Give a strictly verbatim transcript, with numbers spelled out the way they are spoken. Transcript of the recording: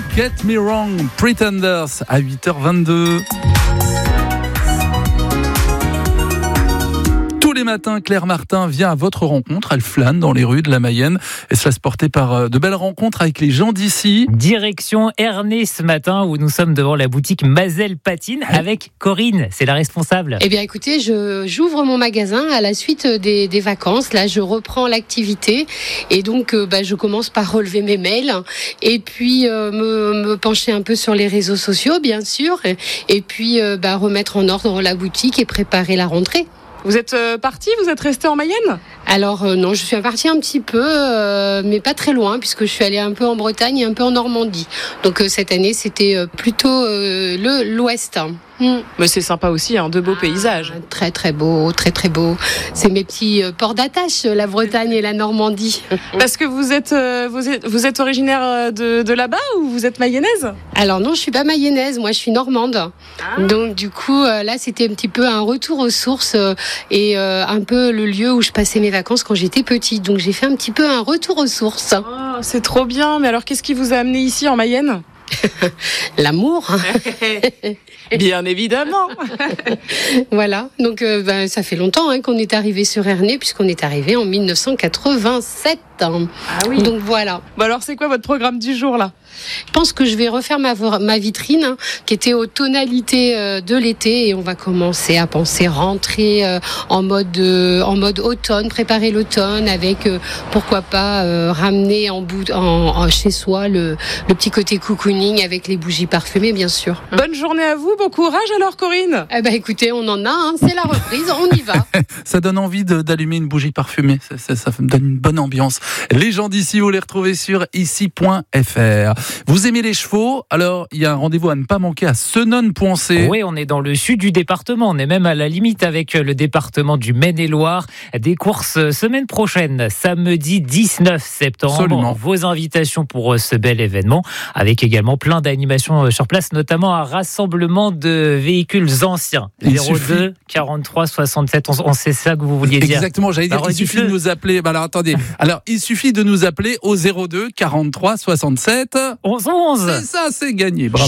Get Me Wrong, Pretenders à huit heures vingt-deux. Tous les matins, Claire Martin vient à votre rencontre. Elle flâne dans les rues de la Mayenne et se laisse porter par de belles rencontres avec les gens d'ici. Direction Ernée ce matin où nous sommes devant la boutique Mazel Patine avec Corinne, c'est la responsable. Eh bien écoutez, je, j'ouvre mon magasin à la suite des, des vacances. Là, je reprends l'activité et donc euh, bah, je commence par relever mes mails et puis euh, me, me pencher un peu sur les réseaux sociaux, bien sûr, et, et puis euh, bah, remettre en ordre la boutique et préparer la rentrée. Vous êtes euh, parti, vous êtes resté en Mayenne ? Alors euh, non, je suis partie un petit peu, euh, mais pas très loin, puisque je suis allée un peu en Bretagne et un peu en Normandie. Donc euh, cette année, c'était euh, plutôt euh, le, l'Ouest. Mmh. Mais c'est sympa aussi, hein, de beaux ah, paysages. Très très beau, très très beau. C'est mes petits euh, ports d'attache, la Bretagne et la Normandie. Parce que vous êtes, euh, vous êtes, vous êtes originaire de, de là-bas ou vous êtes mayonnaise ? Alors non, je suis pas mayonnaise, moi je suis normande. Ah. Donc du coup, euh, là c'était un petit peu un retour aux sources euh, et euh, un peu le lieu où je passais mes vacances quand j'étais petite. Donc j'ai fait un petit peu un retour aux sources. Oh, c'est trop bien. Mais alors qu'est-ce qui vous a amené ici en Mayenne ? L'amour. Bien évidemment. Voilà, donc euh, ben, ça fait longtemps hein, qu'on est arrivé sur Ernée, puisqu'on est arrivé en dix-neuf cent quatre-vingt-sept. Ah oui. Donc voilà. Bon alors c'est quoi votre programme du jour là ? Je pense que je vais refaire ma, ma vitrine hein, qui était aux tonalités euh, de l'été et on va commencer à penser rentrer euh, en mode euh, en mode automne, préparer l'automne avec euh, pourquoi pas euh, ramener en bout en, en chez soi le, le petit côté cocooning avec les bougies parfumées bien sûr. Bonne journée à vous, bon courage alors Corinne. Eh ben écoutez, on en a, hein, c'est la reprise, on y va. Ça donne envie de, d'allumer une bougie parfumée, ça, ça, ça donne une bonne ambiance. Les gens d'ici, vous les retrouvez sur ici point f r. Vous aimez les chevaux ? Alors, il y a un rendez-vous à ne pas manquer à Senones-Poncé. Oui, on est dans le sud du département. On est même à la limite avec le département du Maine-et-Loire. Des courses semaine prochaine, samedi dix-neuf septembre. Absolument. Vos invitations pour ce bel événement, avec également plein d'animations sur place, notamment un rassemblement de véhicules anciens. Il zéro deux suffit... quarante-trois soixante-sept. On, on sait ça que vous vouliez dire. Exactement, j'allais dire Alors, qu'il suffit de nous appeler. Bah alors attendez. Alors, il suffit de nous appeler au zéro deux quarante-trois soixante-sept onze onze. C'est ça, c'est gagné. Bravo.